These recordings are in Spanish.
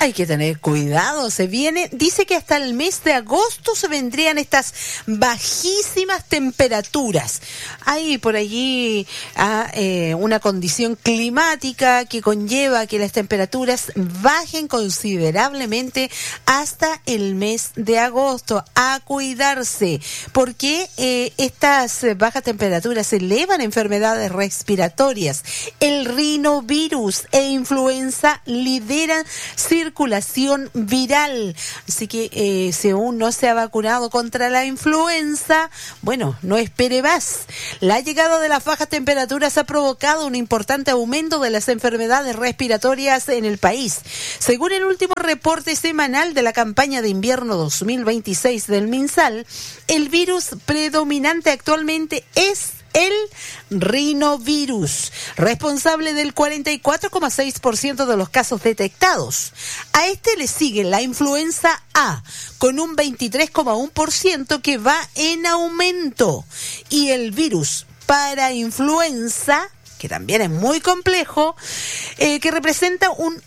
Hay que tener cuidado, dice que hasta el mes de agosto se vendrían estas bajísimas temperaturas. Hay por allí una condición climática que conlleva que las temperaturas bajen considerablemente hasta el mes de agosto. A cuidarse, porque estas bajas temperaturas elevan enfermedades respiratorias. El rinovirus e influenza lideran circulación viral. Así que si aún no se ha vacunado contra la influenza, bueno, no espere más. La llegada de las bajas temperaturas ha provocado un importante aumento de las enfermedades respiratorias en el país. Según el último reporte semanal de la campaña de invierno 2026 del MinSal, el virus predominante actualmente es el rinovirus, responsable del 44,6% de los casos detectados. A este le sigue la influenza A, con un 23,1% que va en aumento. Y el virus parainfluenza, que también es muy complejo, que representa un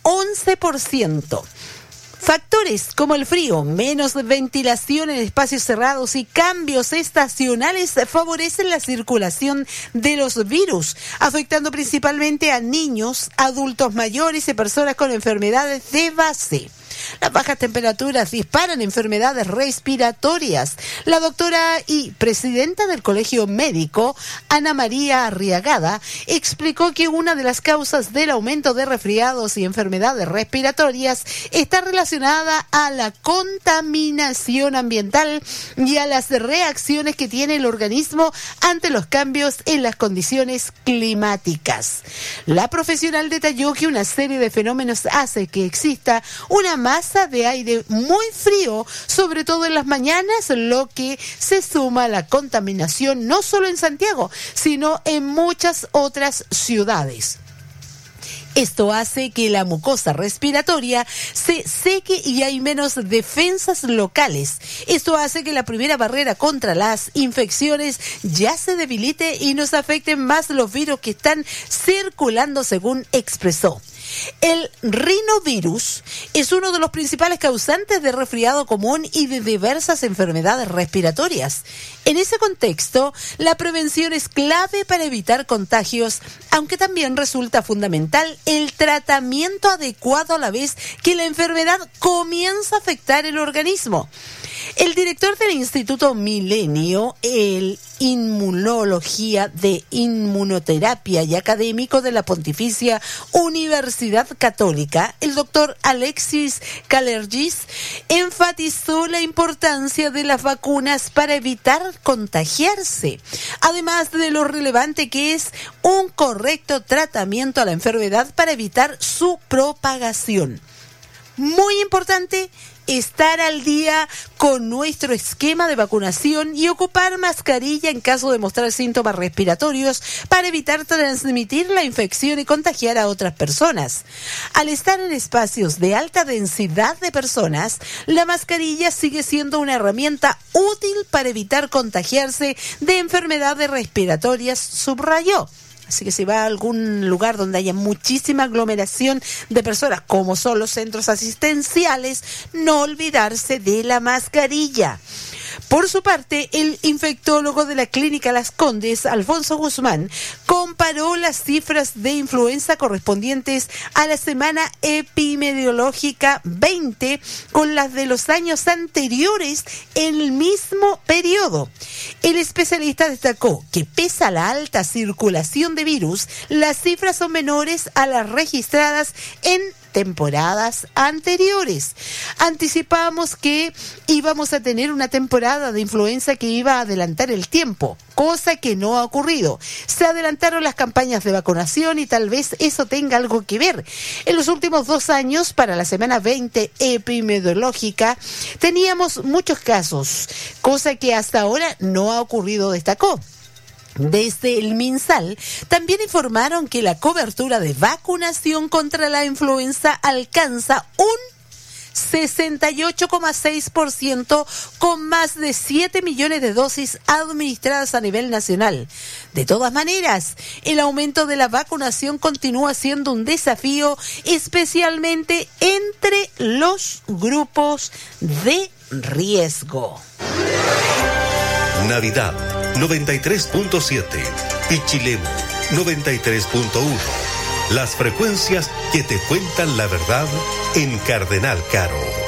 11%. Factores como el frío, menos ventilación en espacios cerrados y cambios estacionales favorecen la circulación de los virus, afectando principalmente a niños, adultos mayores y personas con enfermedades de base. Las bajas temperaturas disparan enfermedades respiratorias. La doctora y presidenta del Colegio Médico, Ana María Arriagada, explicó que una de las causas del aumento de resfriados y enfermedades respiratorias está relacionada a la contaminación ambiental y a las reacciones que tiene el organismo ante los cambios en las condiciones climáticas. La profesional detalló que una serie de fenómenos hace que exista una masa de aire muy frío, sobre todo en las mañanas, lo que se suma a la contaminación no solo en Santiago, sino en muchas otras ciudades. Esto hace que la mucosa respiratoria se seque y hay menos defensas locales. Esto hace que la primera barrera contra las infecciones ya se debilite y nos afecten más los virus que están circulando, según expresó. El rinovirus es uno de los principales causantes de resfriado común y de diversas enfermedades respiratorias. En ese contexto, la prevención es clave para evitar contagios, aunque también resulta fundamental el tratamiento adecuado a la vez que la enfermedad comienza a afectar el organismo. El director del Instituto Milenio, el Inmunología de Inmunoterapia y académico de la Pontificia Universidad Católica, el doctor Alexis Kalergis, enfatizó la importancia de las vacunas para evitar contagiarse, además de lo relevante que es un correcto tratamiento a la enfermedad para evitar su propagación. Muy importante estar al día con nuestro esquema de vacunación y ocupar mascarilla en caso de mostrar síntomas respiratorios para evitar transmitir la infección y contagiar a otras personas. Al estar en espacios de alta densidad de personas, la mascarilla sigue siendo una herramienta útil para evitar contagiarse de enfermedades respiratorias, subrayó. Así que si va a algún lugar donde haya muchísima aglomeración de personas, como son los centros asistenciales, no olvidarse de la mascarilla. Por su parte, el infectólogo de la Clínica Las Condes, Alfonso Guzmán, comparó las cifras de influenza correspondientes a la semana epidemiológica 20 con las de los años anteriores en el mismo periodo. El especialista destacó que pese a la alta circulación de virus, las cifras son menores a las registradas en temporadas anteriores. Anticipamos que íbamos a tener una temporada de influenza que iba a adelantar el tiempo, cosa que no ha ocurrido. Se adelantaron las campañas de vacunación y tal vez eso tenga algo que ver. En los últimos 2 años, para la semana 20 epidemiológica, teníamos muchos casos, cosa que hasta ahora no ha ocurrido, destacó. Desde el MinSal también informaron que la cobertura de vacunación contra la influenza alcanza un 68,6%, con más de 7 millones de dosis administradas a nivel nacional. De todas maneras, el aumento de la vacunación continúa siendo un desafío, especialmente entre los grupos de riesgo. Navidad 93.7 y Chilemu 93.1. Las frecuencias que te cuentan la verdad en Cardenal Caro.